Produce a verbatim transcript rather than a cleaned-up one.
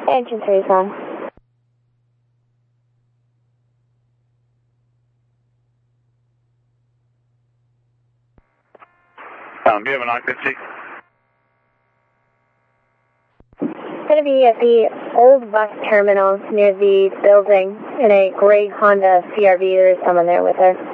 Engine three is on. Um, do you have an occupancy? It's going to be at the old bus terminal near the building in a gray Honda C R V. There's someone there with her.